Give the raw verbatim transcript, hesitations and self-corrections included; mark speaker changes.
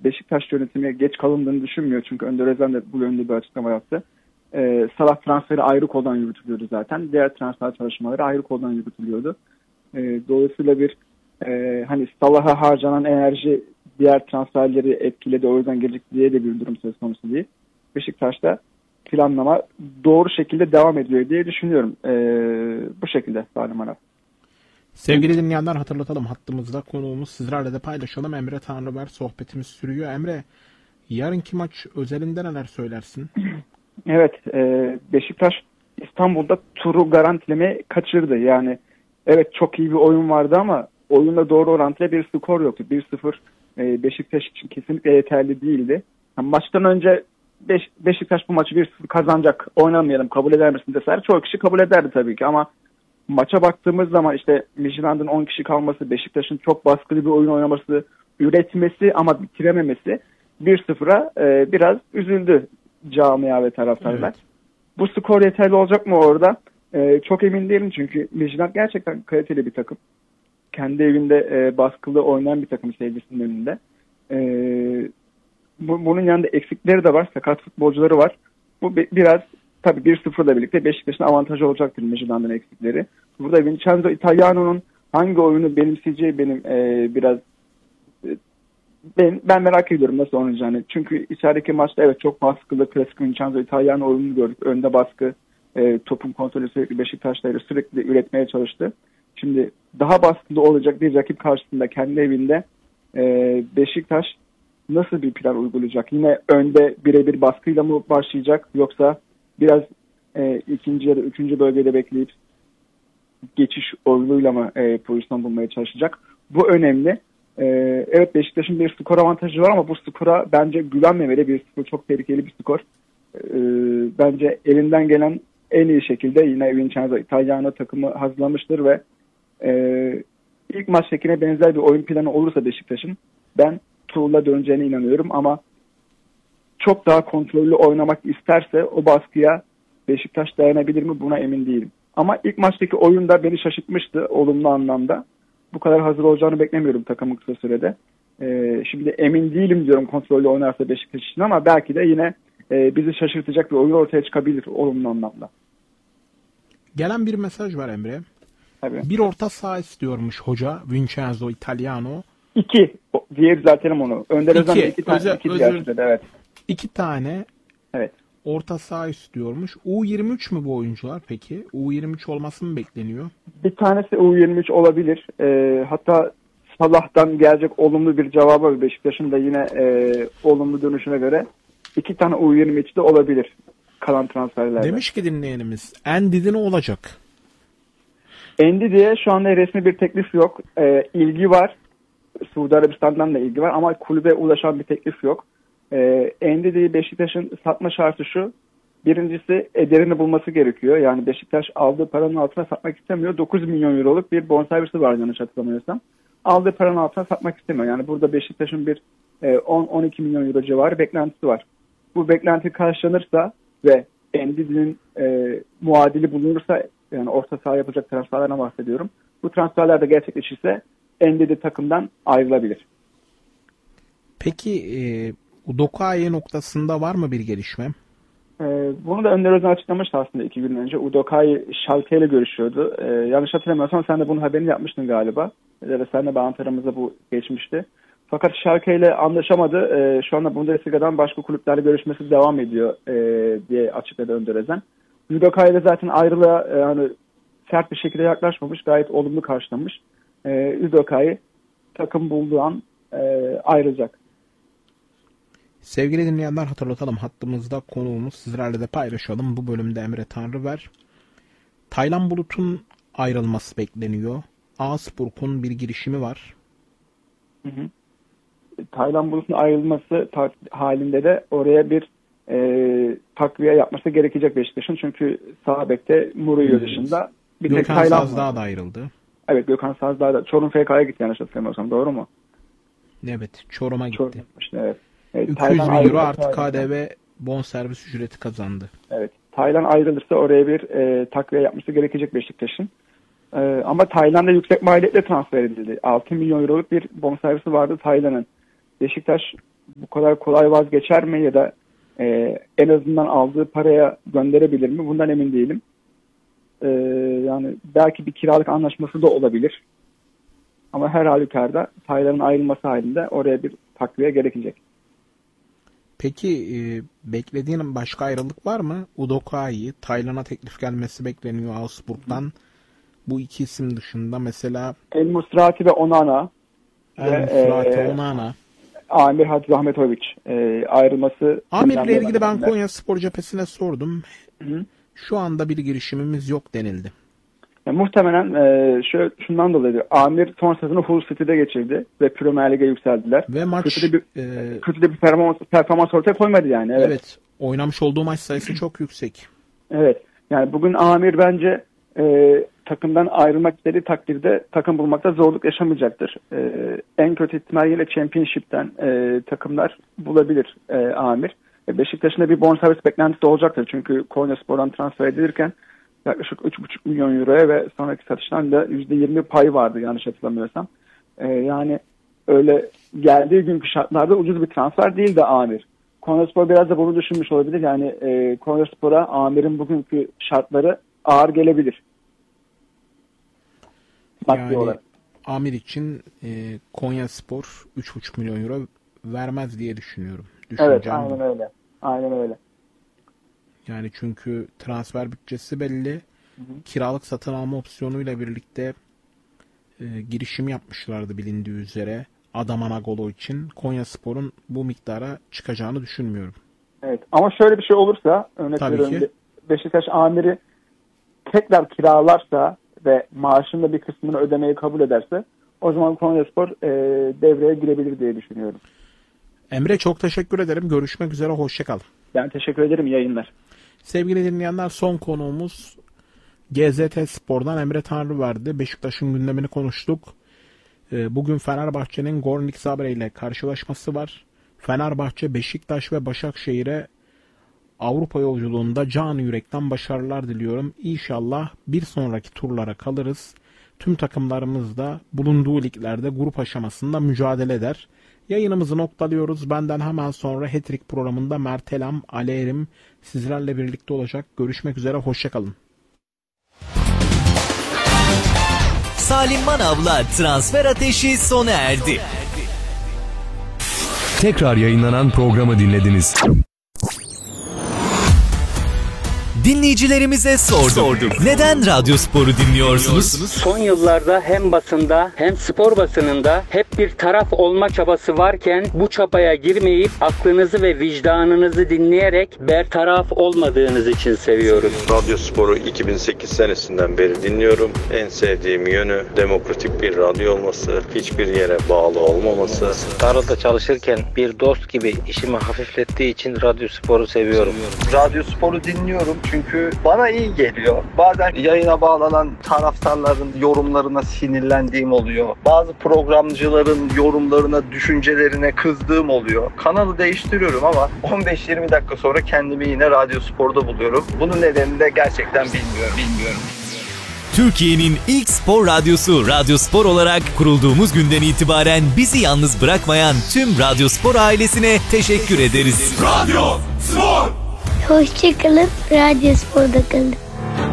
Speaker 1: Beşiktaş yönetimi geç kalındığını düşünmüyor. Çünkü Önder Özen de bu yönde bir açıklama yaptı. E, Salah transferi ayrı koldan yürütülüyordu zaten. Diğer transfer çalışmaları ayrı koldan yürütülüyordu. E, dolayısıyla bir e, hani Salah'a harcanan enerji diğer transferleri etkiledi, o yüzden gelecek diye de bir durum söz konusu değil. Beşiktaş'ta planlama doğru şekilde devam ediyor diye düşünüyorum. E, bu şekilde Salim Arap.
Speaker 2: Sevgili dinleyenler, hatırlatalım, hattımızda konuğumuz, sizlerle de paylaşalım. Emre Tanrıver, sohbetimiz sürüyor. Emre, yarınki maç özelinde neler söylersin?
Speaker 1: Evet, e, Beşiktaş İstanbul'da turu garantilemeyi kaçırdı. Yani evet, çok iyi bir oyun vardı ama oyunda doğru orantılı bir skor yoktu. bir sıfır e, Beşiktaş için kesinlikle yeterli değildi. Yani maçtan önce Beş, Beşiktaş bu maçı bir sıfır kazanacak, oynamayalım, kabul eder misin deseler çoğu kişi kabul ederdi tabii ki, ama maça baktığımız zaman işte Midtjylland'ın on kişi kalması, Beşiktaş'ın çok baskılı bir oyun oynaması, üretmesi ama bitirememesi bir sıfıra e, biraz üzüldü camia ve taraftarlar. Evet. Bu skor yeterli olacak mı orada? E, çok emin değilim, çünkü Midtjylland gerçekten kaliteli bir takım. Kendi evinde e, baskılı oynayan bir takım seyircisinin önünde. E, bu, bunun yanında eksikleri de var, sakat futbolcuları var. Bu bi- biraz tabii bir sıfırla birlikte Beşiktaş'ın avantajı olacaktır Midtjylland'ın eksikleri. Burada Vincenzo Italiano'nun hangi oyunu benimseyeceği benim e, biraz e, ben, ben merak ediyorum nasıl oynayacağını. Çünkü içerideki maçta evet çok baskılı, klasik Vincenzo Italiano oyununu gördük. Önde baskı, e, topun kontrolü sürekli Beşiktaş'ta sürekli üretmeye çalıştı. Şimdi daha baskılı olacak bir rakip karşısında kendi evinde e, Beşiktaş nasıl bir plan uygulayacak? Yine önde birebir baskıyla mı başlayacak, yoksa biraz e, ikinci ya da üçüncü bölgede bekleyip geçiş oyunuyla mı e, pozisyon bulmaya çalışacak? Bu önemli. E, evet, Beşiktaş'ın bir skor avantajı var ama bu skora bence güvenmemeli. Bir skor çok tehlikeli bir skor. E, bence elinden gelen en iyi şekilde yine Vincenzo Italiano takımı hazırlamıştır ve e, ilk maçtakine benzer bir oyun planı olursa Beşiktaş'ın ben Tuğla döneceğine inanıyorum, ama çok daha kontrollü oynamak isterse o baskıya Beşiktaş dayanabilir mi, buna emin değilim. Ama ilk maçtaki oyun da beni şaşırtmıştı olumlu anlamda. Bu kadar hazır olacağını beklemiyorum takımın kısa sürede. Ee, şimdi emin değilim diyorum kontrollü oynarsa Beşiktaş için, ama belki de yine e, bizi şaşırtacak bir oyun ortaya çıkabilir olumlu anlamda.
Speaker 2: Gelen bir mesaj var Emre.
Speaker 1: Tabii.
Speaker 2: Bir orta saha istiyormuş hoca Vincenzo Italiano.
Speaker 1: İki. Diye düzeltelim onu. Önder Özen de iki tane.
Speaker 2: Özel,
Speaker 1: iki
Speaker 2: özür,
Speaker 1: evet.
Speaker 2: İki tane
Speaker 1: evet.
Speaker 2: orta saha istiyormuş. U yirmi üç mü bu oyuncular peki? U yirmi üç olması mı bekleniyor?
Speaker 1: Bir tanesi U yirmi üç olabilir. Ee, hatta Salah'tan gelecek olumlu bir cevaba, Beşiktaş'ın da yine e, olumlu dönüşüne göre iki tane U yirmi üç de olabilir kalan transferlerde.
Speaker 2: Demiş ki dinleyenimiz, Endidi ne olacak?
Speaker 1: Endidi'ye şu anda resmi bir teklif yok. Ee, ilgi var. Suudi Arabistan'dan da ilgi var ama kulübe ulaşan bir teklif yok. Ee, Endidi'yi Beşiktaş'ın satma şartı şu. Birincisi ederini bulması gerekiyor. Yani Beşiktaş aldığı paranın altına satmak istemiyor. dokuz milyon euroluk bir bonservisi var yanlış hatırlamıyorsam. Aldığı paranın altına satmak istemiyor. Yani burada Beşiktaş'ın bir on on iki milyon euro civarı beklentisi var. Bu beklenti karşılanırsa ve Endidi'nin e, muadili bulunursa, yani orta saha yapacak transferlerden bahsediyorum. Bu transferler de gerçekleşirse Endidi takımdan ayrılabilir.
Speaker 2: Peki e, Udokai noktasında var mı bir gelişme?
Speaker 1: E, bunu da Önder Özen açıklamıştı aslında iki gün önce. Udokai Schalke ile görüşüyordu. E, yanlış hatırlamıyorsam sen de bunun haberini yapmıştın galiba. Ya da sen de Bağlantılarımızda bu geçmişti. Fakat Schalke ile anlaşamadı. E, şu anda Bundesliga'dan başka kulüplerle görüşmesi devam ediyor e, diye açıkladı Önder Özen. Udokai ile zaten ayrılığa e, yani sert bir şekilde yaklaşmamış. Gayet olumlu karşılamış. E, Udokai takım bulduğu an e, ayrılacak.
Speaker 2: Sevgili dinleyenler, hatırlatalım, hattımızda konuğumuz, sizlerle de paylaşalım. Bu bölümde Emre Tanrıver. Taylan Bulut'un ayrılması bekleniyor. Ağusburg'un bir girişimi var.
Speaker 1: Hı hı. Taylan Bulut'un ayrılması halinde de oraya bir e, takviye yapması gerekecek Beşiktaş'ın. Çünkü sağ bekte Murillo dışında bir tek
Speaker 2: Gökhan
Speaker 1: Taylan
Speaker 2: Sazdağ da ayrıldı.
Speaker 1: Evet, Gökhan Sazdağ da Çorum F K'ya gitti yanlış hatırlamıyorsam, doğru mu?
Speaker 2: Evet, Çorum'a gitti.
Speaker 1: Çorum, işte, evet. Evet,
Speaker 2: iki yüz bin euro artı K D V bonservis ücreti kazandı.
Speaker 1: Evet. Taylan ayrılırsa oraya bir e, takviye yapması gerekecek Beşiktaş'ın. E, ama Taylan da yüksek maliyetle transfer edildi. altı milyon euroluk bir bonservisi vardı Taylan'ın. Beşiktaş bu kadar kolay vazgeçer mi ya da e, en azından aldığı paraya gönderebilir mi? Bundan emin değilim. E, yani belki bir kiralık anlaşması da olabilir. Ama her halükarda Taylan'ın ayrılması halinde oraya bir takviye gerekecek.
Speaker 2: Peki e, beklediğin başka ayrılık var mı? Udokai, Taylan'a teklif gelmesi bekleniyor Augsburg'dan. Bu iki isim dışında mesela
Speaker 1: El Musrati ve Onana
Speaker 2: El Musrati, e, Onana.
Speaker 1: Amir Hadzahmetovic e, ayrılması.
Speaker 2: Amir'le ilgili ben Konyaspor cephesine sordum. Hı. Şu anda bir girişimimiz yok denildi.
Speaker 1: Ya, muhtemelen e, şöyle, şundan dolayı Amir son sezonu Hull City'de geçirdi ve Premier Lig'e yükseldiler.
Speaker 2: Ve maç
Speaker 1: kötü de bir,
Speaker 2: e,
Speaker 1: kötü de bir performans, performans ortaya koymadı yani. Evet.
Speaker 2: evet. Oynamış olduğu maç sayısı çok yüksek.
Speaker 1: Evet. Yani bugün Amir bence e, takımdan ayrılmak istediği takdirde takım bulmakta zorluk yaşamayacaktır. E, en kötü ihtimalle Championship'ten e, takımlar bulabilir e, Amir. E, Beşiktaş'ın da bir bonservis beklentisi olacaktır. Çünkü Konyaspor'dan transfer edilirken yaklaşık üç buçuk milyon euroya ve sonraki satıştan da yüzde yirmi pay vardı yanlış hatırlamıyorsam. E, yani öyle geldiği günkü şartlarda ucuz bir transfer değil de Amir. Konyaspor biraz da bunu düşünmüş olabilir. Yani e, Konyaspor'a Amir'in bugünkü şartları ağır gelebilir.
Speaker 2: Yani olarak. Amir için e, Konyaspor üç buçuk milyon euro vermez diye düşünüyorum.
Speaker 1: Evet, aynen bu. öyle. Aynen öyle.
Speaker 2: Yani çünkü transfer bütçesi belli. Hı hı. Kiralık satın alma opsiyonuyla birlikte e, girişim yapmışlardı bilindiği üzere. Adam Anagolo için Konyaspor'un bu miktara çıkacağını düşünmüyorum. Evet, ama şöyle bir şey olursa örnek veriyorum, Beşiktaş Amir'i tekrar kiralarsa ve maaşının da bir kısmını ödemeyi kabul ederse o zaman Konyaspor e, devreye girebilir diye düşünüyorum. Emre çok teşekkür ederim. Görüşmek üzere. Hoşça kal.
Speaker 1: Ben teşekkür ederim. Yayınlar.
Speaker 2: Sevgili dinleyenler, son konuğumuz G Z T Spor'dan Emre Tanrıverdi. Beşiktaş'ın gündemini konuştuk. Bugün Fenerbahçe'nin Gornik Zabre ile karşılaşması var. Fenerbahçe, Beşiktaş ve Başakşehir'e Avrupa yolculuğunda canı yürekten başarılar diliyorum. İnşallah bir sonraki turlara kalırız. Tüm takımlarımız da bulunduğu liglerde grup aşamasında mücadele eder. Yayınımızı noktalıyoruz. Benden hemen sonra Hat-Trick programında Mert Elam, Ali Erim sizlerle birlikte olacak. Görüşmek üzere, hoşçakalın.
Speaker 3: Salim Manav'la Transfer Ateşi sona erdi.
Speaker 4: Tekrar yayınlanan programı dinlediniz.
Speaker 3: Dinleyicilerimize sorduk. sorduk. Neden Radyospor'u dinliyorsunuz?
Speaker 5: Son yıllarda hem basında hem spor basınında hep bir taraf olma çabası varken bu çabaya girmeyip aklınızı ve vicdanınızı dinleyerek bertaraf olmadığınız için seviyoruz.
Speaker 6: Radyospor'u iki bin sekiz senesinden beri dinliyorum. En sevdiğim yönü demokratik bir radyo olması, hiçbir yere bağlı olmaması.
Speaker 7: Tarlada çalışırken bir dost gibi işimi hafiflettiği için Radyospor'u seviyorum.
Speaker 8: Radyospor'u dinliyorum çünkü bana iyi geliyor. Bazen yayına bağlanan taraftarların yorumlarına sinirlendiğim oluyor. Bazı programcıların yorumlarına, düşüncelerine kızdığım oluyor. Kanalı değiştiriyorum ama on beş yirmi dakika sonra kendimi yine Radyospor'da buluyorum. Bunun nedenini de gerçekten bilmiyorum. Bilmiyorum.
Speaker 3: Türkiye'nin ilk spor radyosu Radyospor olarak kurulduğumuz günden itibaren bizi yalnız bırakmayan tüm Radyospor ailesine teşekkür ederiz.
Speaker 9: Radyospor!
Speaker 10: Hoşçakalın, Radyospor'da kalın.